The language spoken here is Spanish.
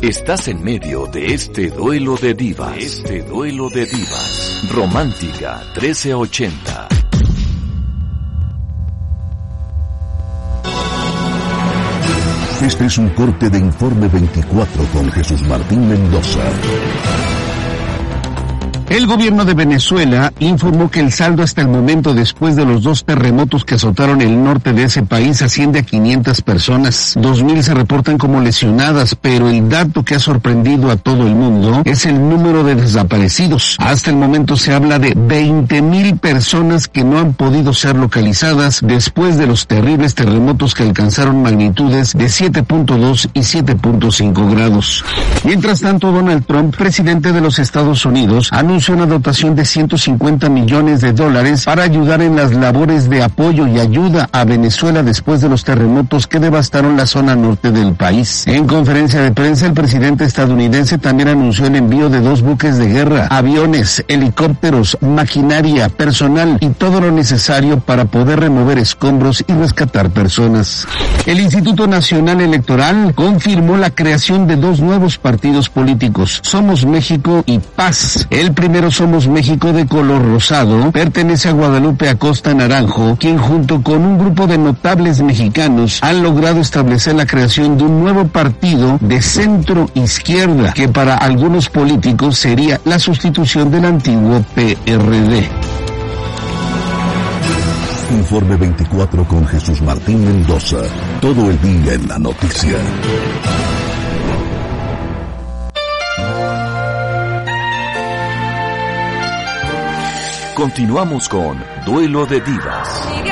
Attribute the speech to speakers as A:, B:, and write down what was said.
A: Estás en medio de este duelo de divas. Romántica 1380.
B: Este es un corte de Informe 24 con Jesús Martín Mendoza.
C: El gobierno de Venezuela informó que el saldo hasta el momento, después de los 2 terremotos que azotaron el norte de ese país, asciende a 500 personas. 2,000 se reportan como lesionadas, pero el dato que ha sorprendido a todo el mundo es el número de desaparecidos. Hasta el momento se habla de 20,000 personas que no han podido ser localizadas después de los terribles terremotos que alcanzaron magnitudes de 7.2 y 7.5 grados. Mientras tanto, Donald Trump, presidente de los Estados Unidos, anunció una dotación de $150 millones para ayudar en las labores de apoyo y ayuda a Venezuela después de los terremotos que devastaron la zona norte del país. En conferencia de prensa, el presidente estadounidense también anunció el envío de 2 buques de guerra, aviones, helicópteros, maquinaria, personal y todo lo necesario para poder remover escombros y rescatar personas. El Instituto Nacional Electoral confirmó la creación de 2 nuevos partidos políticos, Somos México y Paz. El primero, Somos México, de color rosado, pertenece a Guadalupe Acosta Naranjo, quien junto con un grupo de notables mexicanos han logrado establecer la creación de un nuevo partido de centro izquierda, que para algunos políticos sería la sustitución del antiguo PRD.
B: Informe 24 con Jesús Martín Mendoza. Todo el día en la noticia.
A: Continuamos con Duelo de Divas.